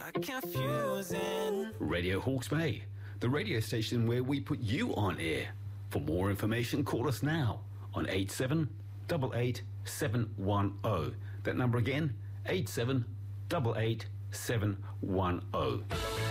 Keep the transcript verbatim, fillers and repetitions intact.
confusing. Radio Hawke's Bay, the radio station where we put you on air. For more information, call us now on eight seven eight eight seven one zero. That number again, eight seven eight eight seven one zero.